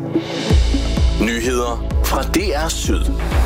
Nyheder fra DR Syd.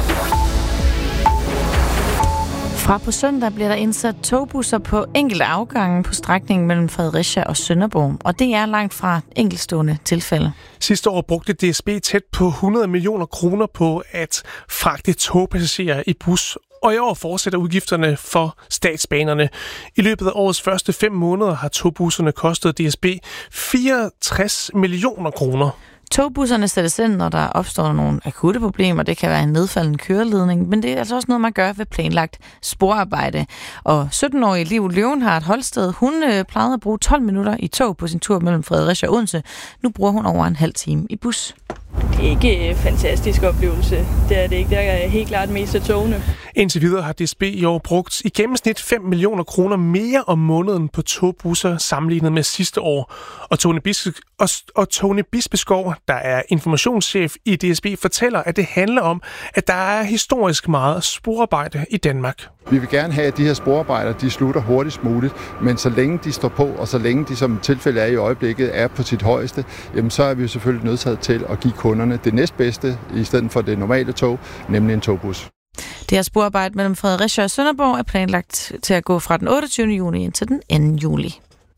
Fra på søndag bliver der indsat togbusser på enkelte afgange på strækningen mellem Fredericia og Sønderborg, og det er langt fra enkeltstående tilfælde. Sidste år brugte DSB tæt på 100 millioner kroner på at fragte togpassagerer i bus, og i år fortsætter udgifterne for statsbanerne. I løbet af årets første 5 måneder har togbusserne kostet DSB 64 millioner kroner. Togbusserne sættes ind, når der opstår nogle akutte problemer. Det kan være en nedfaldende køreledning, men det er altså også noget, man gør ved planlagt sporarbejde. Og 17-årige Liv Løvenhardt Holsted, hun plejede at bruge 12 minutter i tog på sin tur mellem Fredericia og Odense. Nu bruger hun over en halv time i bus. Det er ikke en fantastisk oplevelse. Det er det ikke. Det er helt klart mest af togene. Indtil videre har DSB i år brugt i gennemsnit 5 millioner kroner mere om måneden på togbusser sammenlignet med sidste år. Og Tony Bispeskov, der er informationschef i DSB, fortæller, at det handler om, at der er historisk meget sporarbejde i Danmark. Vi vil gerne have, at de her sporarbejder de slutter hurtigst muligt, men så længe de står på, og så længe de som tilfælde er i øjeblikket, er på sit højeste, jamen så er vi selvfølgelig nødsaget til at give kunderne det næstbedste i stedet for det normale tog, nemlig en togbus. Det her sporarbejde mellem Fredericia og Sønderborg er planlagt til at gå fra den 28. juni indtil den 2. juli.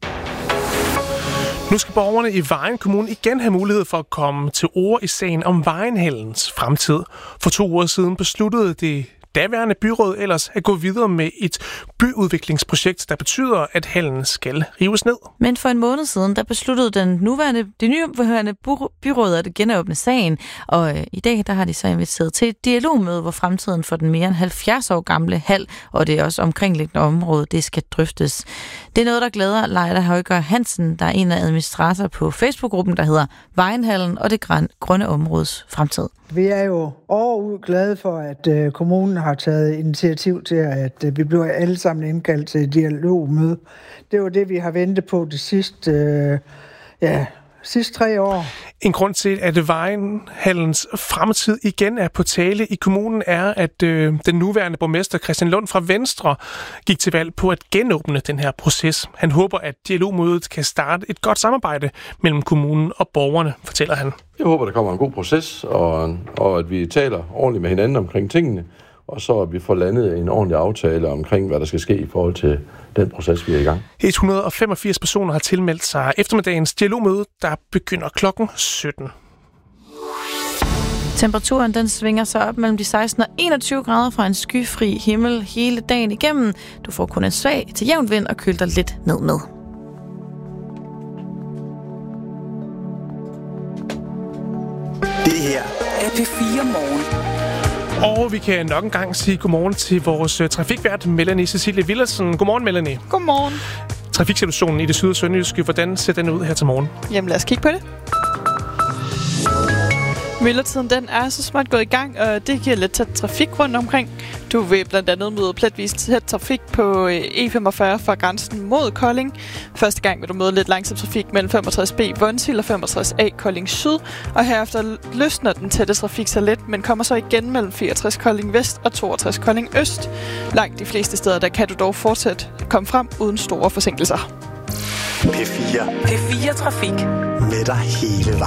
Nu skal borgerne i Vejen Kommune igen have mulighed for at komme til ord i sagen om Vejenhallens fremtid. For 2 uger siden besluttede det daværende byråd ellers at gå videre med et byudviklingsprojekt, der betyder, at hallen skal rives ned. Men for en måned siden, der besluttede det nuværende byråd at genåbne sagen, og i dag der har de så inviteret til et dialogmøde, hvor fremtiden for den mere end 70 år gamle hal, og det er også omkringliggende område, det skal drøftes. Det er noget, der glæder Leila Højgaard Hansen, der er en af administratorer på Facebook-gruppen, der hedder Vejenhallen og det grønne områdes fremtid. Vi er jo overud glade for, at kommunen har taget initiativ til, at vi bliver alle sammen indkaldt til et dialogmøde. Det var det, vi har ventet på de sidste 3 år. En grund til, at Vejenhallens fremtid igen er på tale i kommunen, er, at den nuværende borgmester Christian Lund fra Venstre gik til valg på at genåbne den her proces. Han håber, at dialogmødet kan starte et godt samarbejde mellem kommunen og borgerne, fortæller han. Jeg håber, der kommer en god proces, og at vi taler ordentligt med hinanden omkring tingene, og så at vi får landet en ordentlig aftale omkring, hvad der skal ske i forhold til den proces, vi er i gang. 185 personer har tilmeldt sig eftermiddagens dialogmøde, der begynder klokken 17. Temperaturen den svinger sig op mellem de 16 og 21 grader fra en skyfri himmel hele dagen igennem. Du får kun en svag til jævn vind og køler dig lidt ned med. Det her er P4 Morgen. Og vi kan nok en gang sige godmorgen til vores trafikvært, Melanie Cecilie Villersen. Godmorgen, Melanie. Godmorgen. Trafiksituationen i det syd- og sønderjyske, hvordan ser den ud her til morgen? Jamen lad os kigge på det. Myldretiden den er så småt gået i gang, og det giver lidt tæt trafik rundt omkring. Du vil blandt andet møde pletvis tæt trafik på E45 fra grænsen mod Kolding. Første gang vil du møde lidt langsom trafik mellem 65B Vonsild og 65A Kolding Syd. Og herefter løsner den tætte trafik så let, men kommer så igen mellem 64 Kolding Vest og 62 Kolding Øst. Langt de fleste steder, der kan du dog fortsat komme frem uden store forsinkelser. P4 Trafik med dig hele vejen.